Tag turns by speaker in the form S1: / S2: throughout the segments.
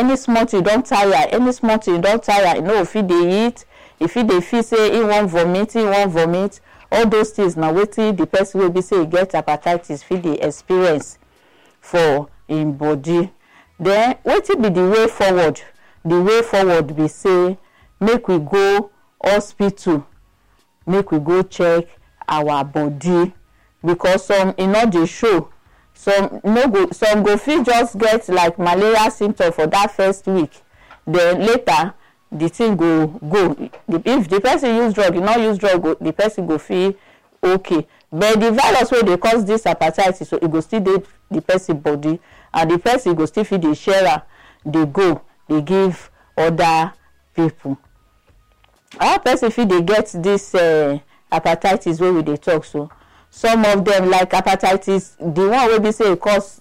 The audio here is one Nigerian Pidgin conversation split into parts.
S1: any small thing you don tire, you know, fit dey eat, if dey feel say he wan vomit, all those things na wetin the person wey be say e get hepatitis fit dey experience for im body. Then wetin be the way forward? The way forward be say make we go hospital, make we go check our body, because some e no dey show, some go fit just get like malaria symptom for that first week, then later the thing go. If the person use drug, the person go feel okay, but the virus wey dey cause this hepatitis, so e go still dey the person body, and the person go still fit dey share am, dey give other people. How person fit dey get this hepatitis wey we dey talk so? Some of them, like hepatitis, the one wey be say the cause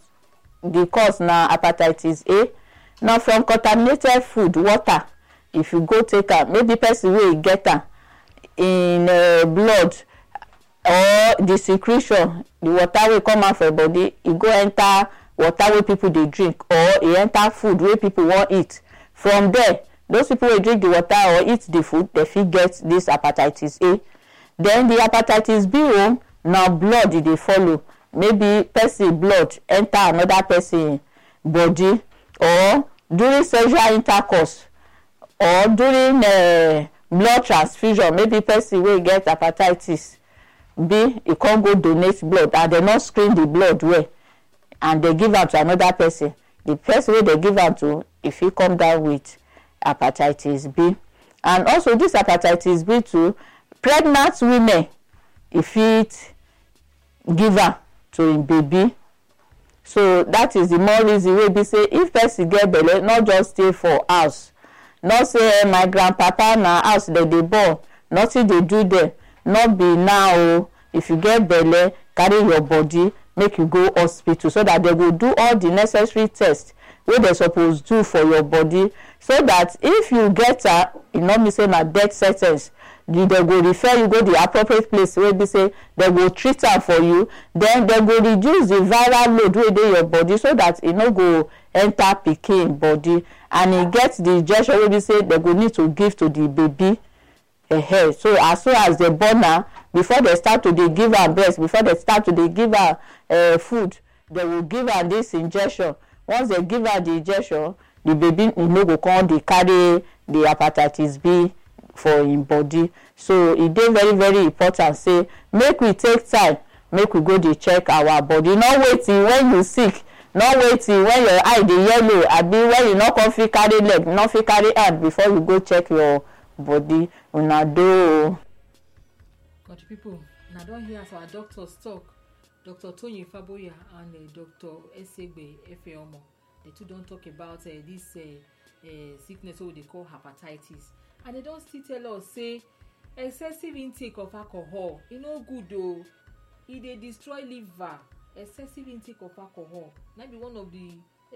S1: na hepatitis A, na from contaminated food, water. If you go take am, maybe person wey get am in blood, or the secretion, the water wey come out for body, e go enter water wey people dey drink, or e enter food wey people wan eat. From there, those people wey drink the water or eat the food, they fit get this hepatitis A. Then the hepatitis B one, na blood e dey follow. Maybe person blood enter another person body, or during sexual intercourse, or during blood transfusion. Maybe person wey get hepatitis B, e come go donate blood, and they no screen the blood well, and they give am to another person. The person wey they give am to, if he come down with hepatitis B. And also this hepatitis B too, pregnant women, if it give am to im baby. So that is the more reason wey be say if person get belle, not just stay for house, not say my grandpapa na house dem dey born, nothing dey do them. Not be now. If you get belle, carry your body, make you go hospital, so that they go do all the necessary tests wey they suppose do for your body, so that if you get her, e no mean say na death sen ten ce. They go refer you go the appropriate place wey be say they go treat am for you. Then they go reduce the viral load wey dey your body, so that e no go enter pikin body, and e get the injection wey be say they go need to give to the baby. So as soon as they born am, before they start to dey give am breast, before they start to dey give am food, they will give am this injection. Once they give am the injection, the baby e no go come dey carry the hepatitis B for im body. So e dey very very important say make we take time, make we go dey check our body. No wait till when you sick, no wait till when your eye dey yellow, abi when you no come fit carry leg, no fit carry hand before you go check your body. Una do.
S2: Country people, na don hear as our doctors talk. Dr. Tony Faboya and Dr. Esegbe Efeomo, they two don talk about this sickness wey they call hepatitis, and they don still tell us say excessive intake of alcohol e no good o. E dey destroy liver. Excessive intake of alcohol na be one of the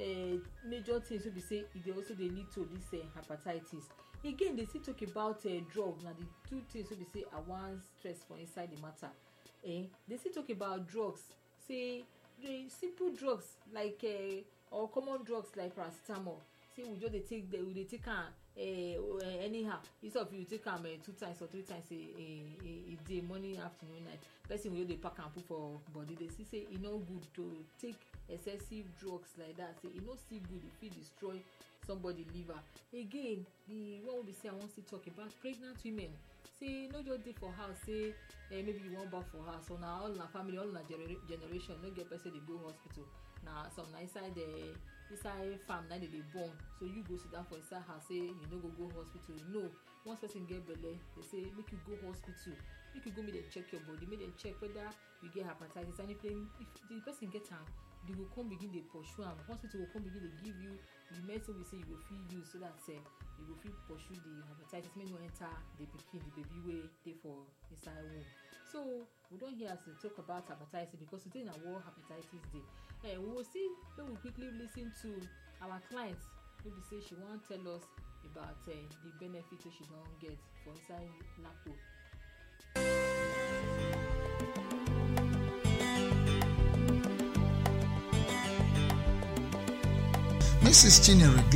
S2: major things wey be say e dey also dey lead to this hepatitis. Again, they still talk about drugs. Now the two things wey be say I wan stress for inside the matter. They still talk about drugs. Say the simple drugs like or common drugs like paracetamol. Say we just dey take am anyhow. Instead of you take am 2 times or 3 times a day, morning, afternoon, night. Person will dey pack and put for body. They still say e no good to take excessive drugs like that. Say e no still good, e fit destroy somebody liver. Again, the one we say I want to talk about pregnant women. Say no just dey for house, say maybe you wan born for house, so now all na family, all na generation, no get person dey go hospital. Now some na inside farm na dey born, so you go sit down for inside house say you no go hospital. No, once person get belle, they say make you go hospital, make you go make dem check your body, make dem check whether you get hepatitis. And if the person get am, they go come begin dey pursue am. Hospital go come begin dey give you the medicine we say you go fit use, so that you go fit pursue the hepatitis, make no enter the pikin, the baby wey dey for inside womb. So we don hear as we talk about hepatitis because today na World Hepatitis Day. We will see when we quickly listen to our client wey be say she wan tell us about the benefit wey she don get for inside NAPO.
S3: Mrs. Chinyere